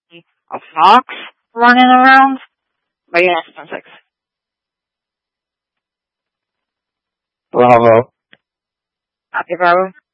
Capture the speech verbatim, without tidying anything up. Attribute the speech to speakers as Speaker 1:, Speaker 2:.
Speaker 1: see a fox running around. But yeah, season six.
Speaker 2: Bravo.
Speaker 1: Happy Bravo.